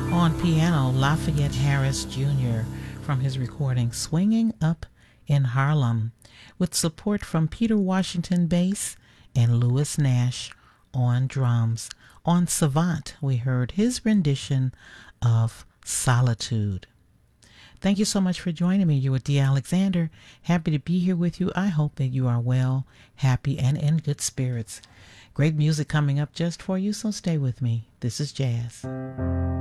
On piano, Lafayette Harris Jr. from his recording Swinging Up in Harlem, with support from Peter Washington bass and Louis Nash on drums. On Savant, we heard his rendition of Solitude. Thank you so much for joining me. You are Dee Alexander. Happy to be here with you. I hope that you are well, happy, and in good spirits. Great music coming up just for you, so stay with me. This is Jazz.